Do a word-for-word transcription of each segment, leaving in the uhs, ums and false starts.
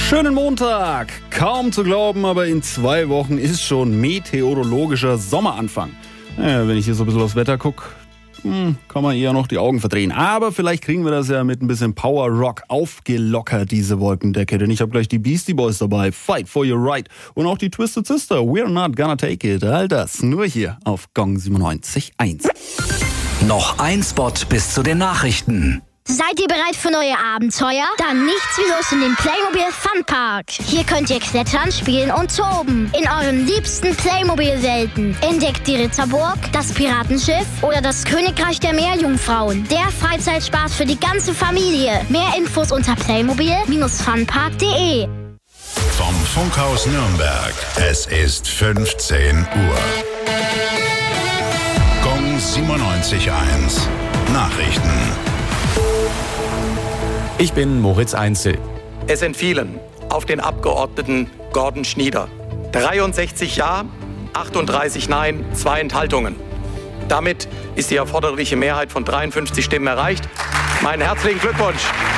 Schönen Montag! Kaum zu glauben, aber in zwei Wochen ist schon meteorologischer Sommeranfang. Ja, wenn ich hier so ein bisschen aufs Wetter gucke, hm, kann man eher noch die Augen verdrehen. Aber vielleicht kriegen wir das ja mit ein bisschen Power Rock aufgelockert, diese Wolkendecke. Denn ich habe gleich die Beastie Boys dabei, Fight for Your Right. Und auch die Twisted Sister, We're Not Gonna Take It. All das nur hier auf Gong siebenundneunzig Komma eins. Noch ein Spot bis zu den Nachrichten. Seid ihr bereit für neue Abenteuer? Dann nichts wie los in den Playmobil Funpark. Hier könnt ihr klettern, spielen und toben. In euren liebsten Playmobil-Welten. Entdeckt die Ritterburg, das Piratenschiff oder das Königreich der Meerjungfrauen. Der Freizeitspaß für die ganze Familie. Mehr Infos unter playmobil funpark punkt de. Vom Funkhaus Nürnberg. Es ist fünfzehn Uhr. Gong siebenundneunzig Komma eins. Nachrichten. Ich bin Moritz Einzel. Es entfielen auf den Abgeordneten Gordon Schnieder dreiundsechzig Ja, achtunddreißig Nein, zwei Enthaltungen. Damit ist die erforderliche Mehrheit von dreiundfünfzig Stimmen erreicht. Meinen herzlichen Glückwunsch.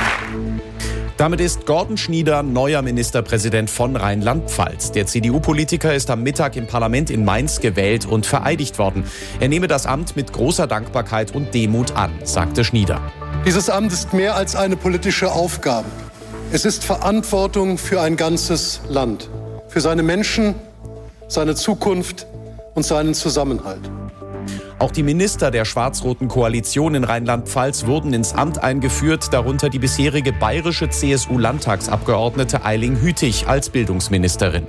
Damit ist Gordon Schnieder neuer Ministerpräsident von Rheinland-Pfalz. Der C D U-Politiker ist am Mittag im Parlament in Mainz gewählt und vereidigt worden. Er nehme das Amt mit großer Dankbarkeit und Demut an, sagte Schnieder. Dieses Amt ist mehr als eine politische Aufgabe. Es ist Verantwortung für ein ganzes Land, für seine Menschen, seine Zukunft und seinen Zusammenhalt. Auch die Minister der schwarz-roten Koalition in Rheinland-Pfalz wurden ins Amt eingeführt, darunter die bisherige bayerische C S U-Landtagsabgeordnete Eiling Hütig als Bildungsministerin.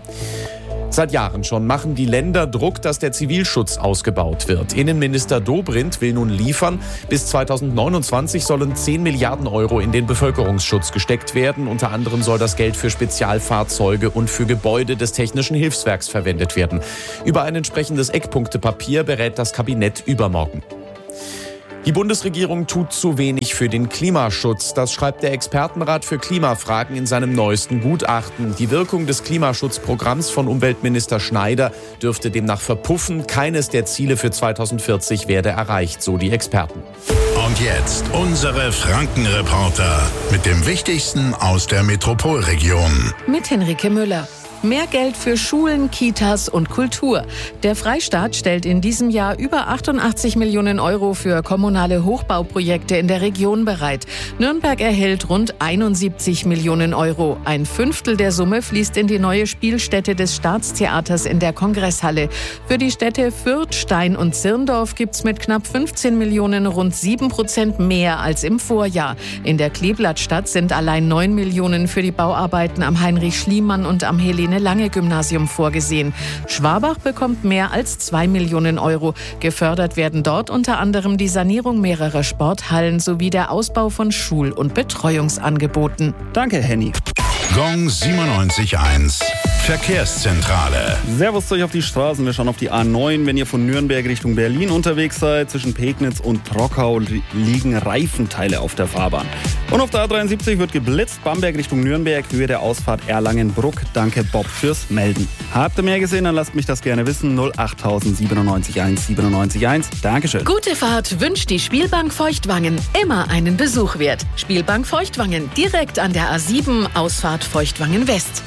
Seit Jahren schon machen die Länder Druck, dass der Zivilschutz ausgebaut wird. Innenminister Dobrindt will nun liefern. Bis zweitausendneunundzwanzig sollen zehn Milliarden Euro in den Bevölkerungsschutz gesteckt werden. Unter anderem soll das Geld für Spezialfahrzeuge und für Gebäude des Technischen Hilfswerks verwendet werden. Über ein entsprechendes Eckpunktepapier berät das Kabinett übermorgen. Die Bundesregierung tut zu wenig für den Klimaschutz. Das schreibt der Expertenrat für Klimafragen in seinem neuesten Gutachten. Die Wirkung des Klimaschutzprogramms von Umweltminister Schneider dürfte demnach verpuffen. Keines der Ziele für zweitausendvierzig werde erreicht, so die Experten. Und jetzt unsere Franken-Reporter mit dem Wichtigsten aus der Metropolregion. Mit Henrike Müller. Mehr Geld für Schulen, Kitas und Kultur. Der Freistaat stellt in diesem Jahr über achtundachtzig Millionen Euro für kommunale Hochbauprojekte in der Region bereit. Nürnberg erhält rund einundsiebzig Millionen Euro. Ein Fünftel der Summe fließt in die neue Spielstätte des Staatstheaters in der Kongresshalle. Für die Städte Fürth, Stein und Zirndorf gibt's mit knapp fünfzehn Millionen rund sieben Prozent mehr als im Vorjahr. In der Kleeblattstadt sind allein neun Millionen für die Bauarbeiten am Heinrich-Schliemann und am Helene-Lange-Gymnasium vorgesehen. Schwabach bekommt mehr als zwei Millionen Euro. Gefördert werden dort unter anderem die Sanierung mehrerer Sporthallen sowie der Ausbau von Schul- und Betreuungsangeboten. Danke, Henny. Gong siebenundneunzig Komma eins. Verkehrszentrale. Servus zu euch auf die Straßen. Wir schauen auf die A neun. Wenn ihr von Nürnberg Richtung Berlin unterwegs seid, zwischen Pegnitz und Trockau liegen Reifenteile auf der Fahrbahn. Und auf der A dreiundsiebzig wird geblitzt. Bamberg Richtung Nürnberg, Höhe der Ausfahrt Erlangen-Bruck. Danke, Bob, fürs Melden. Habt ihr mehr gesehen? Dann lasst mich das gerne wissen. null acht siebenundneunzig eins siebenundneunzig eins. Dankeschön. Gute Fahrt wünscht die Spielbank Feuchtwangen. Immer einen Besuch wert. Spielbank Feuchtwangen, direkt an der A sieben, Ausfahrt Feuchtwangen West.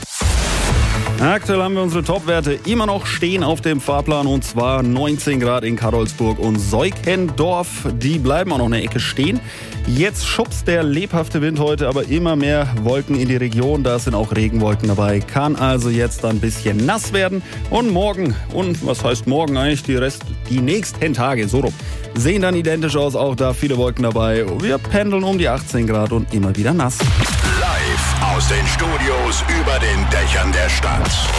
Aktuell haben wir unsere Top-Werte immer noch stehen auf dem Fahrplan, und zwar neunzehn Grad in Karolsburg und Seukendorf. Die bleiben auch noch eine Ecke stehen. Jetzt schubst der lebhafte Wind heute aber immer mehr Wolken in die Region. Da sind auch Regenwolken dabei. Kann also jetzt ein bisschen nass werden. Und morgen, und was heißt morgen eigentlich, die Rest, die nächsten Tage, so rum, sehen dann identisch aus. Auch da viele Wolken dabei. Wir pendeln um die achtzehn Grad und immer wieder nass. Live aus den Studios über den Dächern der Stadt.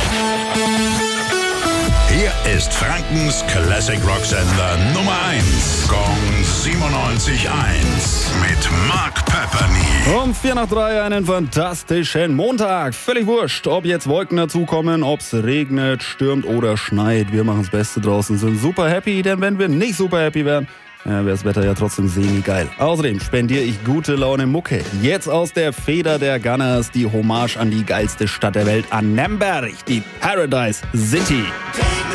Hier ist Frankens Classic Rock Sender Nummer eins. Gong siebenundneunzig Komma eins mit Mark Pepperny. Um vier nach drei einen fantastischen Montag. Völlig wurscht, ob jetzt Wolken dazukommen, ob es regnet, stürmt oder schneit. Wir machen das Beste draußen, sind super happy, denn wenn wir nicht super happy wären, ja, wäre das Wetter ja trotzdem semi-geil. Außerdem spendiere ich gute Laune Mucke. Jetzt aus der Feder der Gunners die Hommage an die geilste Stadt der Welt, an Nürnberg, die Paradise City.